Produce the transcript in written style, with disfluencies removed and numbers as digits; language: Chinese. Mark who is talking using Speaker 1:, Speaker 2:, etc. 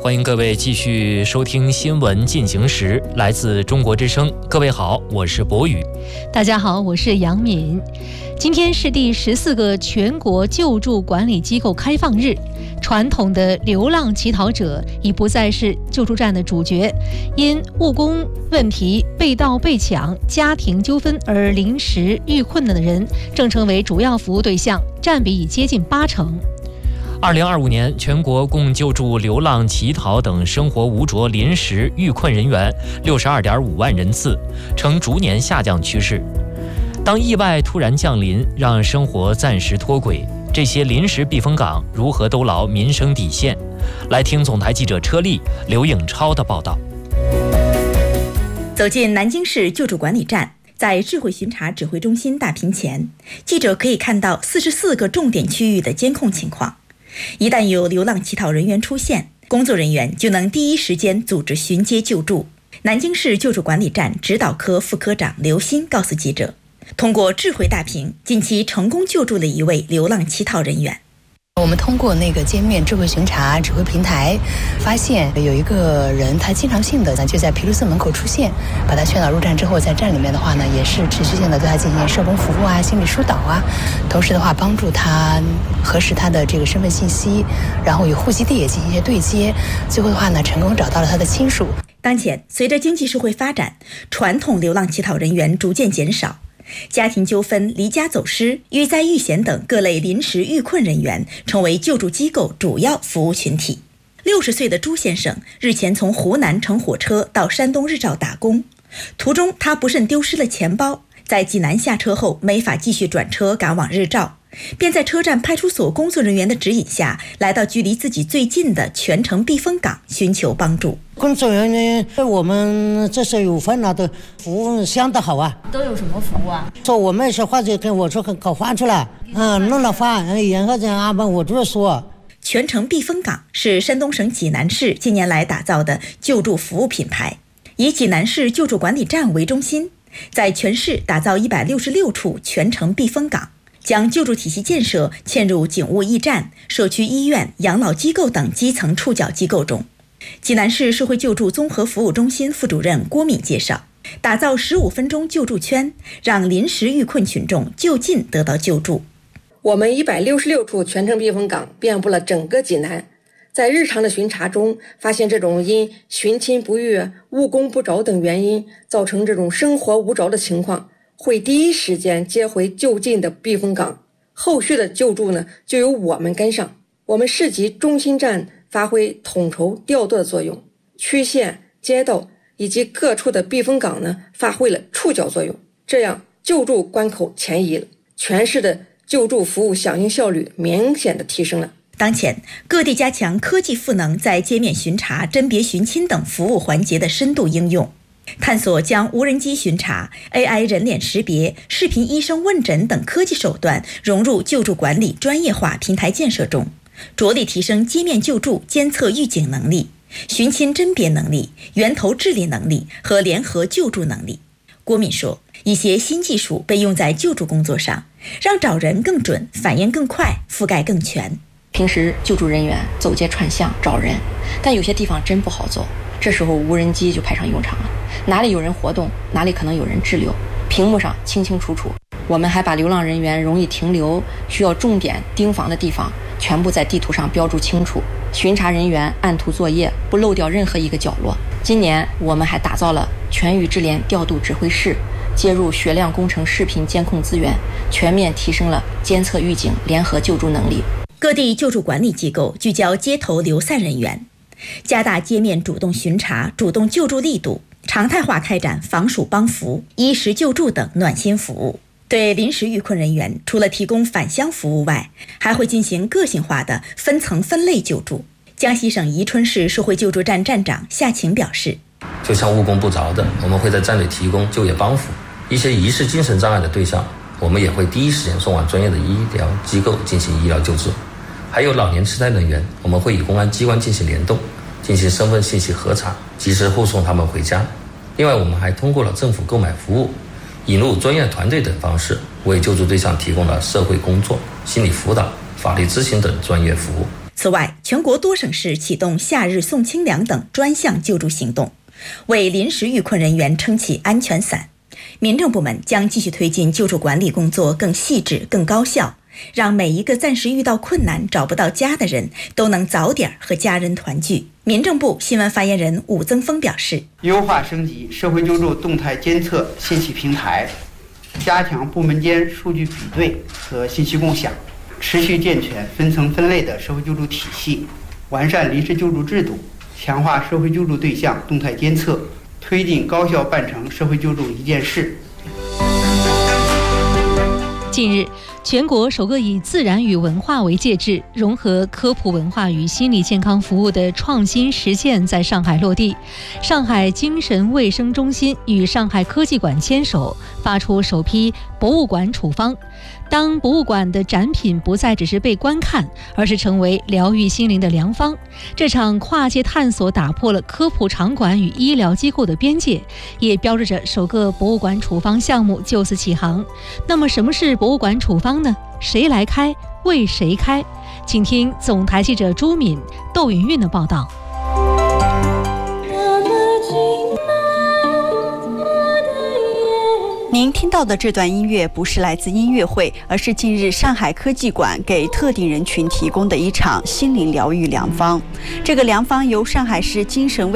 Speaker 1: 欢迎各位继续收听新闻进行时，来自中国之声。各位好，我是博宇。
Speaker 2: 大家好，我是杨敏。今天是第14个全国救助管理机构开放日，传统的流浪乞讨者已不再是救助站的主角，因务工问题、被盗被抢、家庭纠纷而临时遇困难的人正成为主要服务对象，占比已接近80%。
Speaker 1: 2025年，全国共救助流浪、乞讨等生活无着、临时遇困人员62.5万人次，呈逐年下降趋势。当意外突然降临，让生活暂时脱轨，这些临时避风港如何兜牢民生底线？来听总台记者车丽、刘颖超的报道。
Speaker 3: 走进南京市救助管理站，在智慧巡查指挥中心大屏前，记者可以看到44个重点区域的监控情况。一旦有流浪乞讨人员出现，工作人员就能第一时间组织巡街救助。南京市救助管理站指导科副科长刘鑫告诉记者，通过智慧大屏，近期成功救助了一位流浪乞讨人员。
Speaker 4: 我们通过那个界面智慧巡查指挥平台，发现有一个人，他经常性的就在皮卢寺门口出现，把他劝导入站之后，在站里面的话呢，也是持续性的对他进行社工服务啊、心理疏导啊，同时的话帮助他核实他的这个身份信息，然后与户籍地也进行一些对接，最后的话呢，成功找到了他的亲属。
Speaker 3: 当前，随着经济社会发展，传统流浪乞讨人员逐渐减少。家庭纠纷、离家走失、遇灾遇险等各类临时遇困人员成为救助机构主要服务群体。60岁的朱先生日前从湖南乘火车到山东日照打工，途中他不慎丢失了钱包，在济南下车后没法继续转车赶往日照，便在车站派出所工作人员的指引下，来到距离自己最近的泉城避风港寻求帮助。
Speaker 5: 工作人员我们这是有份了的，服务相当好啊。
Speaker 6: 都有什么服务啊？
Speaker 5: 说我们是或者跟我说搞饭去了，弄了饭，然后这样安排我就是说。
Speaker 3: 泉城避风港是山东省济南市近年来打造的救助服务品牌，以济南市救助管理站为中心，在全市打造166处泉城避风港，将救助体系建设嵌入警务驿站、社区医院、养老机构等基层触角机构中。济南市社会救助综合服务中心副主任郭敏介绍，打造15分钟救助圈，让临时遇困群众就近得到救助。
Speaker 7: 我们166处泉城避风港遍布了整个济南，在日常的巡查中，发现这种因寻亲不遇、务工不着等原因造成这种生活无着的情况，会第一时间接回就近的避风港，后续的救助呢，就由我们跟上。我们市级中心站发挥统筹调度的作用，区县、街道以及各处的避风港呢，发挥了触角作用，这样救助关口前移了，全市的救助服务响应效率明显的提升了。
Speaker 3: 当前，各地加强科技赋能在街面巡查、甄别寻亲等服务环节的深度应用，探索将无人机巡查、AI 人脸识别、视频医生问诊等科技手段融入救助管理专业化平台建设中，着力提升街面救助监测预警能力、寻亲甄别能力、源头治理能力和联合救助能力。郭敏说，一些新技术被用在救助工作上，让找人更准、反应更快、覆盖更全。
Speaker 8: 平时救助人员走街串巷找人，但有些地方真不好走，这时候无人机就派上用场了，哪里有人活动，哪里可能有人滞留，屏幕上清清楚楚。我们还把流浪人员容易停留、需要重点盯防的地方全部在地图上标注清楚，巡查人员按图作业，不漏掉任何一个角落。今年我们还打造了全域智联调度指挥室，接入血量工程视频监控资源，全面提升了监测预警、联合救助能力。
Speaker 3: 各地救助管理机构聚焦街头流散人员，加大街面主动巡查、主动救助力度，常态化开展防暑帮扶、衣食救助等暖心服务。对临时遇困人员，除了提供返乡服务外，还会进行个性化的分层分类救助。江西省宜春市社会救助站站长夏晴表示，
Speaker 9: 就像务工不着的，我们会在站里提供就业帮扶；一些疑似精神障碍的对象，我们也会第一时间送往专业的医疗机构进行医疗救治。还有老年痴呆人员，我们会与公安机关进行联动，进行身份信息核查，及时护送他们回家。另外，我们还通过了政府购买服务、引入专业团队等方式，为救助对象提供了社会工作、心理辅导、法律咨询等专业服务。
Speaker 3: 此外， 全国多省市启动夏日送清凉等专项救助行动，为临时遇困人员撑起安全伞。民政部门将继续推进救助管理工作更细致、更高效，让每一个暂时遇到困难找不到家的人都能早点和家人团聚。民政部新闻发言人武增峰表示，
Speaker 6: 优化升级社会救助动态监测信息平台，加强部门间数据比对和信息共享，持续健全分层分类的社会救助体系，完善临时救助制度，强化社会救助对象动态监测，推进高效办成社会救助一件事。
Speaker 2: 近日，全国首个以自然与文化为介质，融合科普文化与心理健康服务的创新实践在上海落地。上海精神卫生中心与上海科技馆牵手，发出首批博物馆处方。当博物馆的展品不再只是被观看，而是成为疗愈心灵的良方，这场跨界探索打破了科普场馆与医疗机构的边界，也标志着首个博物馆处方项目就此起航。那么什么是博物馆处方呢？谁来开？为谁开？请听总台记者朱敏、窦云韵的报道。
Speaker 10: 您听到的这段音乐不是来自音乐会，而是近日上海科技馆给特定人群提供的一场心灵疗愈良方。这个良方由上海市精神卫